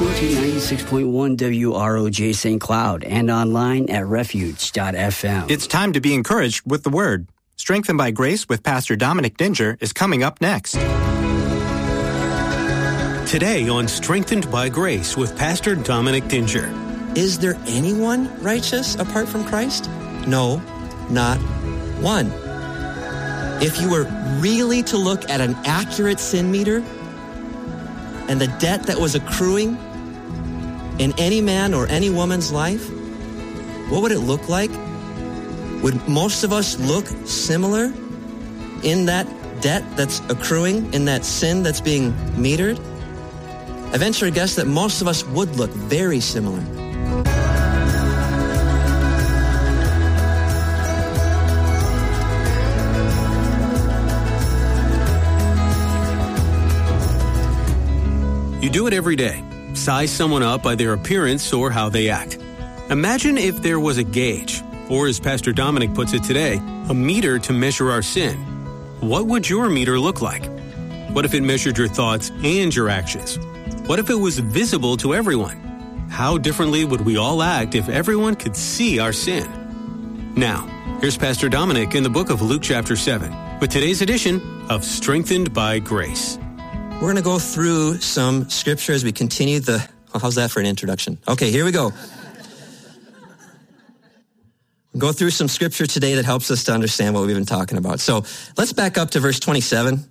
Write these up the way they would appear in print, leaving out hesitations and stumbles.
listening to 96.1 WROJ St. Cloud and online at refuge.fm. It's time to be encouraged with the Word. Strengthened by Grace with Pastor Dominic Dinger is coming up next. Today on Strengthened by Grace with Pastor Dominic Dinger. Is there anyone righteous apart from Christ? No, not one. If you were really to look at an accurate sin meter and the debt that was accruing in any man or any woman's life, what would it look like? Would most of us look similar in that debt that's accruing, in that sin that's being metered? I venture to guess that most of us would look very similar. You do it every day. Size someone up by their appearance or how they act. Imagine if there was a gauge, or as Pastor Dominic puts it today, a meter to measure our sin. What would your meter look like? What if it measured your thoughts and your actions? What if it was visible to everyone? How differently would we all act if everyone could see our sin? Now, here's Pastor Dominic in the book of Luke chapter 7 with today's edition of Strengthened by Grace. We're going to go through some scripture as we continue the... how's that for an introduction? Okay, here we go. We'll go through some scripture today that helps us to understand what we've been talking about. So let's back up to verse 27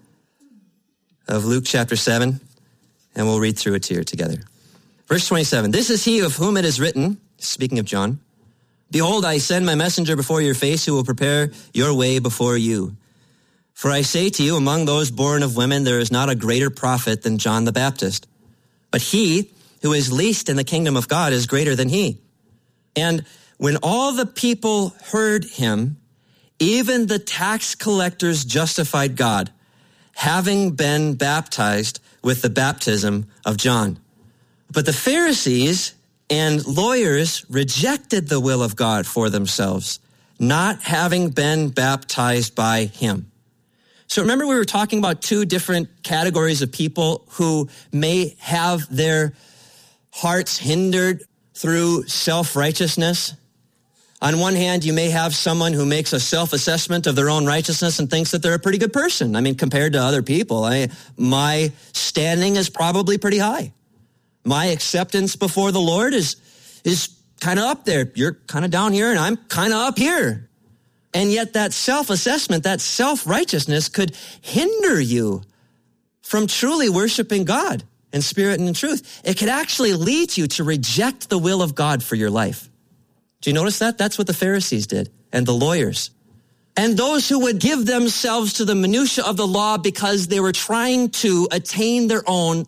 of Luke chapter 7, and we'll read through it here together. Verse 27, "This is he of whom it is written," speaking of John, "Behold, I send my messenger before your face who will prepare your way before you. For I say to you, among those born of women, there is not a greater prophet than John the Baptist. But he who is least in the kingdom of God is greater than he." And when all the people heard him, even the tax collectors justified God, having been baptized with the baptism of John. But the Pharisees and lawyers rejected the will of God for themselves, not having been baptized by him. So remember, we were talking about two different categories of people who may have their hearts hindered through self-righteousness. On one hand, you may have someone who makes a self-assessment of their own righteousness and thinks that they're a pretty good person. I mean, compared to other people, my standing is probably pretty high. My acceptance before the Lord is kind of up there. You're kind of down here and I'm kind of up here. And yet that self-assessment, that self-righteousness could hinder you from truly worshiping God in spirit and in truth. It could actually lead you to reject the will of God for your life. Do you notice that? That's what the Pharisees did, and the lawyers. And those who would give themselves to the minutia of the law because they were trying to attain their own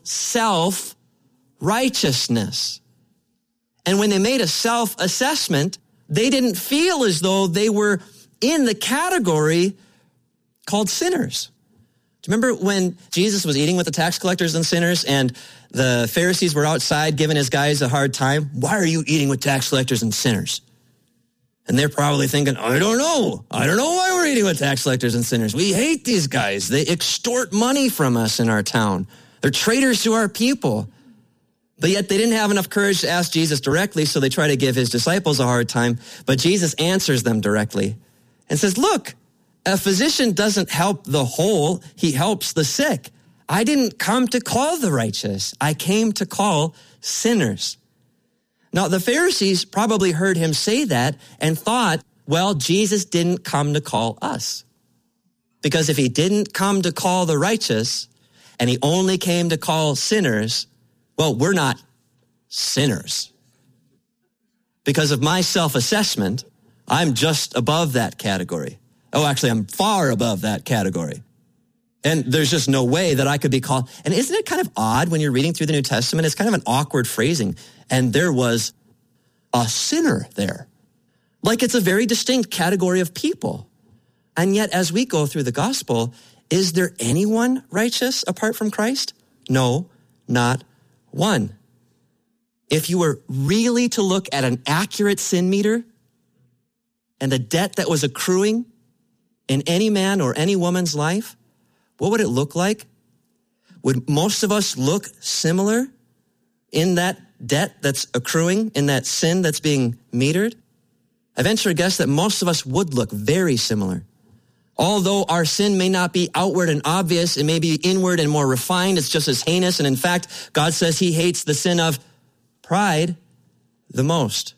self-righteousness. And when they made a self-assessment, they didn't feel as though they were in the category called sinners. Do you remember when Jesus was eating with the tax collectors and sinners and the Pharisees were outside giving his guys a hard time? Why are you eating with tax collectors and sinners? And they're probably thinking, I don't know why we're eating with tax collectors and sinners. We hate these guys. They extort money from us in our town. They're traitors to our people. But yet they didn't have enough courage to ask Jesus directly, so they try to give his disciples a hard time. But Jesus answers them directly and says, look, a physician doesn't help the whole, he helps the sick. I didn't come to call the righteous. I came to call sinners. Now, the Pharisees probably heard him say that and thought, well, Jesus didn't come to call us. Because if he didn't come to call the righteous and he only came to call sinners, well, we're not sinners. Because of my self-assessment, I'm just above that category. Oh, actually, I'm far above that category. And there's just no way that I could be called. And isn't it kind of odd when you're reading through the New Testament? It's kind of an awkward phrasing. And there was a sinner there. Like it's a very distinct category of people. And yet, as we go through the gospel, is there anyone righteous apart from Christ? No, not one. If you were really to look at an accurate sin meter and the debt that was accruing in any man or any woman's life, what would it look like? Would most of us look similar in that debt that's accruing, in that sin that's being metered? I venture a guess that most of us would look very similar. Although our sin may not be outward and obvious, it may be inward and more refined, it's just as heinous. And in fact, God says he hates the sin of pride the most.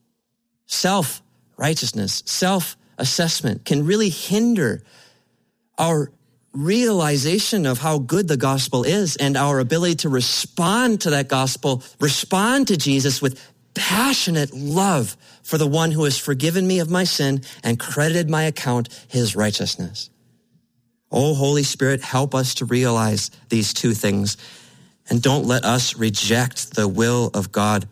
Self-righteousness, self-assessment can really hinder our realization of how good the gospel is and our ability to respond to that gospel, respond to Jesus with passionate love for the one who has forgiven me of my sin and credited my account his righteousness. Oh, Holy Spirit, help us to realize these two things, and don't let us reject the will of God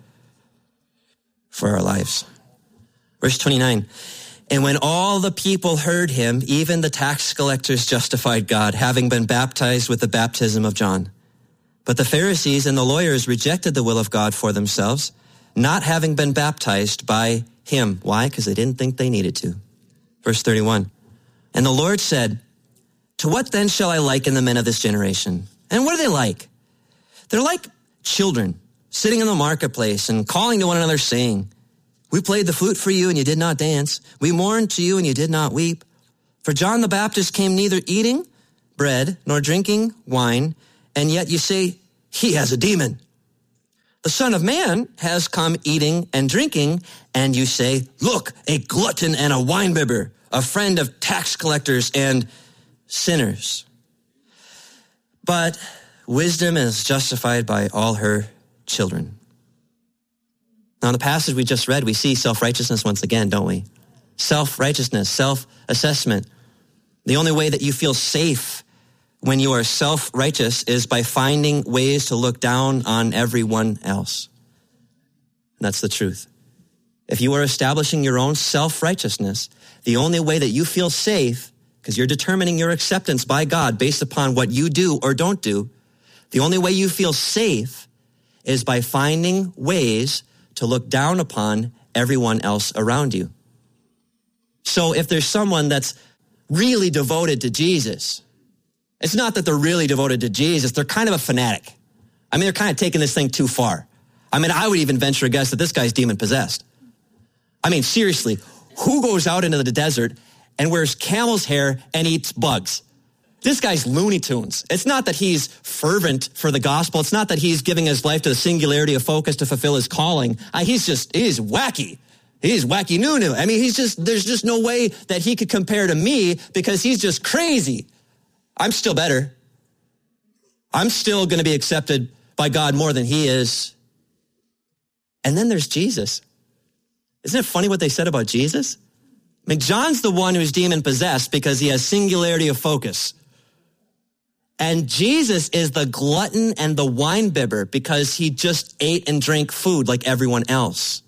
for our lives. Verse 29, and when all the people heard him, even the tax collectors justified God, having been baptized with the baptism of John. But the Pharisees and the lawyers rejected the will of God for themselves, not having been baptized by him. Why? Because they didn't think they needed to. Verse 31. And the Lord said, to what then shall I liken the men of this generation? And what are they like? They're like children sitting in the marketplace and calling to one another, saying, we played the flute for you and you did not dance. We mourned to you and you did not weep. For John the Baptist came neither eating bread nor drinking wine, and yet you say, he has a demon. The Son of Man has come eating and drinking, and you say, look, a glutton and a winebibber, a friend of tax collectors and sinners. But wisdom is justified by all her children. Now, in the passage we just read, we see self-righteousness once again, don't we? Self-righteousness, self-assessment. The only way that you feel safe when you are self-righteous is by finding ways to look down on everyone else. And that's the truth. If you are establishing your own self-righteousness, the only way that you feel safe, because you're determining your acceptance by God based upon what you do or don't do, the only way you feel safe is by finding ways to look down upon everyone else around you. So if there's someone that's really devoted to Jesus, it's not that they're really devoted to Jesus. They're kind of a fanatic. I mean, they're kind of taking this thing too far. I mean, I would even venture a guess that this guy's demon-possessed. I mean, seriously, who goes out into the desert and wears camel's hair and eats bugs? This guy's Looney Tunes. It's not that he's fervent for the gospel. It's not that he's giving his life to the singularity of focus to fulfill his calling. He's wacky. He's wacky noo-noo. I mean, there's just no way that he could compare to me because he's just crazy. I'm still better. I'm still going to be accepted by God more than he is. And then there's Jesus. Isn't it funny what they said about Jesus? I mean, John's the one who's demon-possessed because he has singularity of focus. And Jesus is the glutton and the winebibber because he just ate and drank food like everyone else.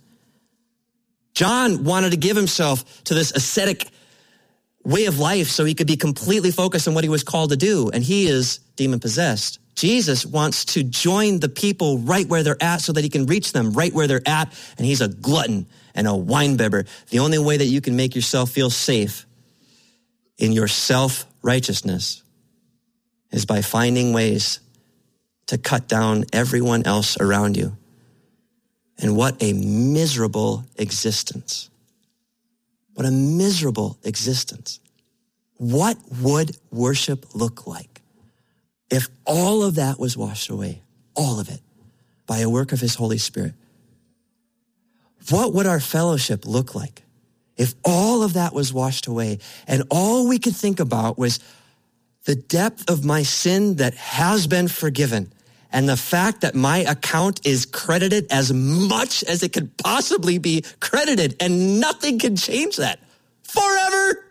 John wanted to give himself to this ascetic way of life so he could be completely focused on what he was called to do, and he is demon-possessed. Jesus wants to join the people right where they're at so that he can reach them right where they're at, and he's a glutton and a winebibber. The only way that you can make yourself feel safe in your self-righteousness is by finding ways to cut down everyone else around you. And what a miserable existence. What a miserable existence. What would worship look like if all of that was washed away, all of it, by a work of his Holy Spirit? What would our fellowship look like if all of that was washed away and all we could think about was the depth of my sin that has been forgiven and the fact that my account is credited as much as it could possibly be credited, and nothing can change that forever?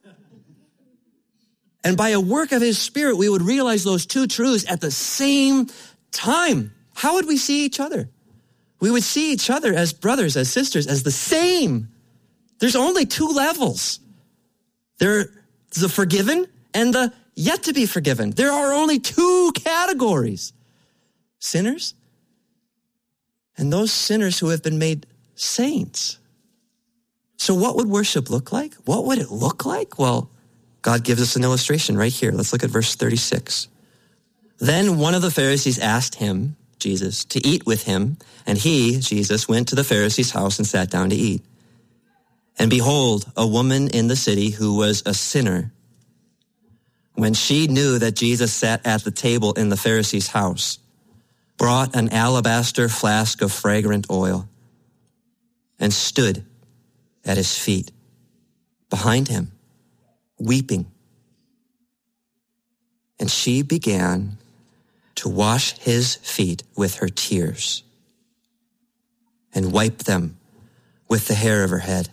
And by a work of his Spirit, we would realize those two truths at the same time. How would we see each other? We would see each other as brothers, as sisters, as the same. There's only two levels. There's the forgiven and the yet to be forgiven. There are only two categories: sinners and those sinners who have been made saints. So what would worship look like? What would it look like? Well, God gives us an illustration right here. Let's look at verse 36. Then one of the Pharisees asked him, Jesus, to eat with him. And he, Jesus, went to the Pharisee's house and sat down to eat. And behold, a woman in the city who was a sinner, when she knew that Jesus sat at the table in the Pharisee's house, brought an alabaster flask of fragrant oil and stood at his feet behind him, weeping. And she began to wash his feet with her tears and wipe them with the hair of her head.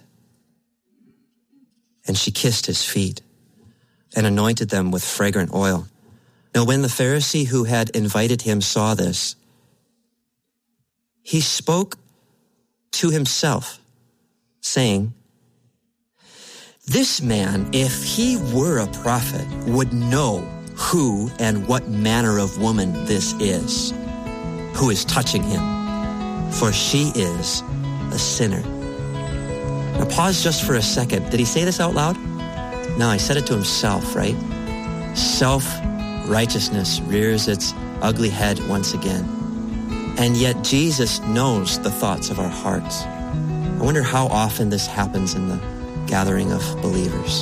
And she kissed his feet and anointed them with fragrant oil. Now, when the Pharisee who had invited him saw this, he spoke to himself, saying, "This man, if he were a prophet, would know who and what manner of woman this is, who is touching him, for she is a sinner." Now pause just for a second. Did he say this out loud? No, he said it to himself, right? Self-righteousness rears its ugly head once again. And yet Jesus knows the thoughts of our hearts. I wonder how often this happens in the gathering of believers.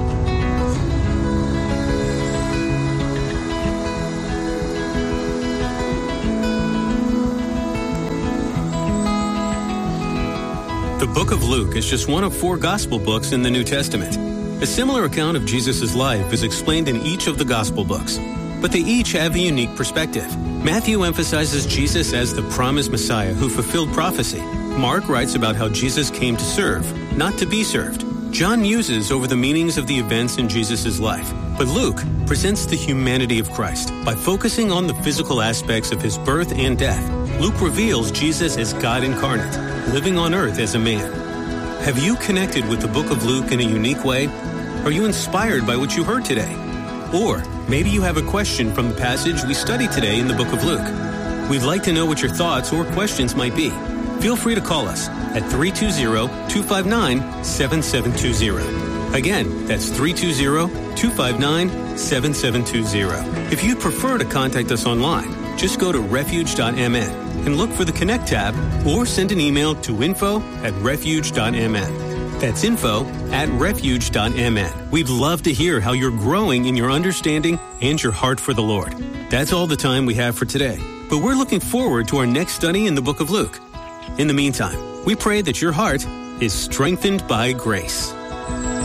The book of Luke is just one of 4 gospel books in the New Testament. A similar account of Jesus' life is explained in each of the gospel books, but they each have a unique perspective. Matthew emphasizes Jesus as the promised Messiah who fulfilled prophecy. Mark writes about how Jesus came to serve, not to be served. John muses over the meanings of the events in Jesus' life, but Luke presents the humanity of Christ. By focusing on the physical aspects of his birth and death, Luke reveals Jesus as God incarnate, living on earth as a man. Have you connected with the book of Luke in a unique way? Are you inspired by what you heard today? Or maybe you have a question from the passage we studied today in the book of Luke. We'd like to know what your thoughts or questions might be. Feel free to call us at 320-259-7720. Again, that's 320-259-7720. If you'd prefer to contact us online, just go to refuge.mn and look for the Connect tab or send an email to info@refuge.mn. That's info@refuge.mn. We'd love to hear how you're growing in your understanding and your heart for the Lord. That's all the time we have for today, but we're looking forward to our next study in the book of Luke. In the meantime, we pray that your heart is strengthened by grace.